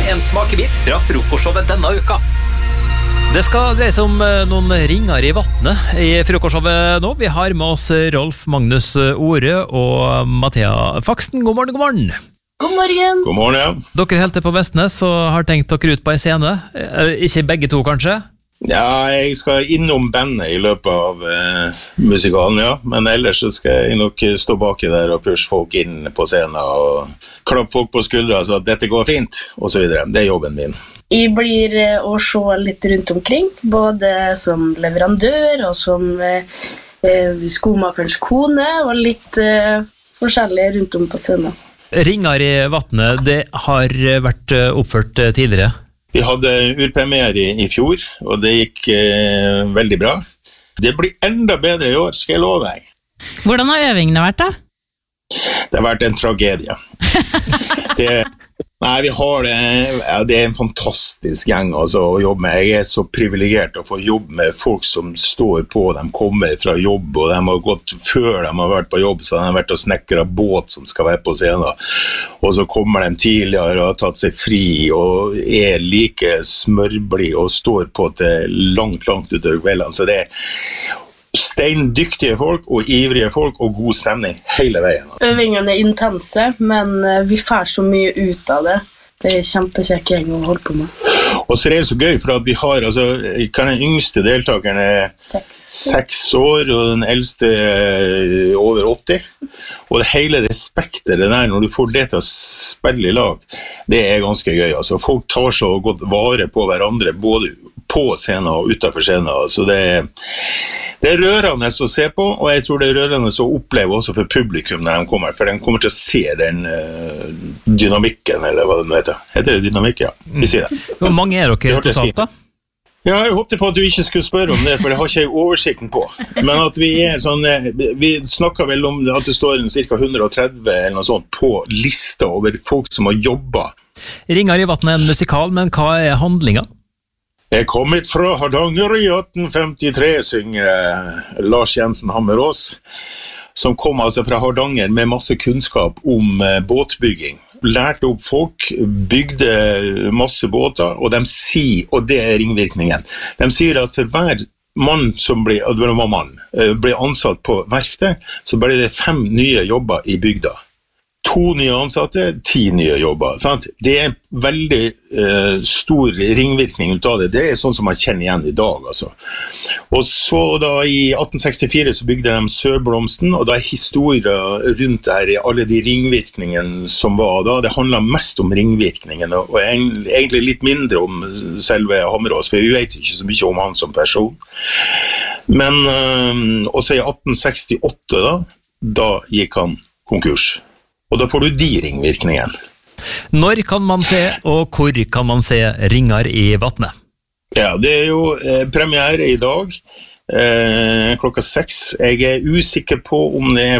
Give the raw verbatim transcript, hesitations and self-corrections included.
en smakebit fra frokostshowet denne uka. Det skal dreie seg om noen ringer i vattnet i frokostshowet nå. Vi har med oss Rolf Magnus Ore og Mathea Faksten. God morgen, god morgen. God morgen. God morgen, ja. Dere helt til på Vestnes og har tenkt dere ut på en scene. Ikke begge to, kanskje? Ja, jeg skal innom bandet i løpet av eh, musikalen, ja. Men ellers så skal jeg nok stå baki der og pushe folk inn på scenen og klappe folk på skuldra så at dette går fint, og så videre. Det er jobben min. Jeg blir å se litt rundt omkring, både som leverandør og som eh, skomakerens kone, og litt eh, forskjellig rundt om på scenen. Ringer i vattnet, det har vært oppført tidligere. Vi hadde urpremiere i, i fjor, og det gikk eh, veldig bra. Det blir enda bedre i år, skal jeg love deg. Hvordan har øvingene vært da? Det har vært en tragedie. det, nei, vi har det, ja, det er en fantastisk gjeng altså, å jobbe med. Jeg er så privilegert å få jobbe med folk som står på, de kommer fra jobb, og de har gått før de har vært på jobb, så de har vært og snekret båt som skal være på scenen. Og så kommer de tidligere og har tatt seg fri, og er like smørblid og står på til langt, langt utover kveldene. Så det er steindyktige folk og ivrige folk og god stemning hele veien. Øvingene er intense, men vi får så mye ut av det. Det er kjempekjekk gjeng å holde på med. Og så er det så gøy, for at vi har, altså, kan den yngste deltakeren er Seks. seks år, og den eldste er over åtti. Og det hele det spekteret der, når du får det til å spille i lag, det er ganske gøy. Altså, folk tar så godt vare på hverandre, både på scenen og utenfor scenen. Så det, det er rørende å se på, og jeg tror det er rørende å oppleve også for publikum når de kommer, for de kommer til å se den uh, dynamikken, eller hva det heter. Heter det dynamikk, ja. Vi sier det. Hvor mange er dere totalt da? Ja, jeg håpte på at du ikke skulle spørre om det, for det har ikke jeg oversikten på. Men at vi er sånn, vi snakker vel om at det står cirka hundre og tretti eller noe sånt på lista over folk som har jobbet. Ringer i vattnet er en musikal, men hva er handlingen? Jeg er kommet fra Hardanger i atten femtitre, synger Lars Jensen Hammerås, som kom altså fra Hardanger med masse kunnskap om båtbygging. Lærte opp folk, bygde masse båter, og de sier, og det er ringvirkningen, de sier at for hver mann som ble, det var mann, ble ansatt på verftet, så ble det fem nye jobber i bygda. To nye ansatte, ti nye jobber. Sant? Det er veldig eh, stor ringvirkning ut av det. Det er sånn som man kjenner igjen i dag. Altså. Og så da i atten sekstifire så bygde de Sørblomsten, og da er historien rundt der i alle de ringvirkningene som var da. Det handler mest om ringvirkningen, og egentlig litt mindre om selve Hammerås, for vi vet ikke så mye om han som person. Men eh, også i atten sekstiåtte da, da gikk han konkurs. Og da får du de ringvirkningen. Når kan man se, og hvor kan man se Ringer i vattnet? Ja, det er jo eh, premiere i dag, eh, klokka seks. Jeg er usikker på om det er